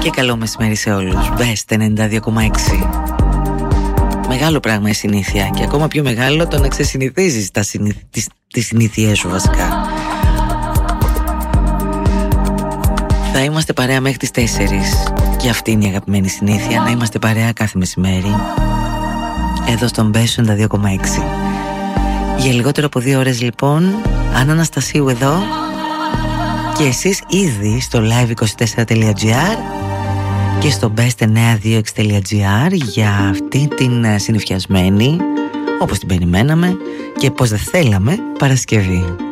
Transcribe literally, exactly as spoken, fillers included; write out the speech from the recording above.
Και καλό μεσημέρι σε όλους. Best ενενήντα δύο κόμμα έξι. Μεγάλο πράγμα η συνήθεια. Και ακόμα πιο μεγάλο το να ξεσυνηθίζεις τα συνηθ... τις... τις συνήθειές σου βασικά. Θα είμαστε παρέα μέχρι τις τέσσερις. Και αυτή είναι η αγαπημένη συνήθεια. Να είμαστε παρέα κάθε μεσημέρι. Εδώ στον Best ενενήντα δύο κόμμα έξι. Για λιγότερο από δύο ώρες λοιπόν. Άννα Αναστασίου εδώ. Και εσείς ήδη στο live είκοσι τέσσερα τελεία τζι άρ και στο best εννιακόσια είκοσι έξι τελεία τζι άρ για αυτή την συννεφιασμένη, όπως την περιμέναμε και πώς δεν θέλαμε, Παρασκευή.